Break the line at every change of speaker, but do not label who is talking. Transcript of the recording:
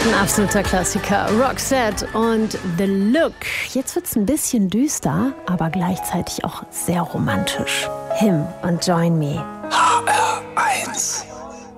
Ein absoluter Klassiker. Roxette und The Look. Jetzt wird's ein bisschen düster, aber gleichzeitig auch sehr romantisch. Him und Join Me.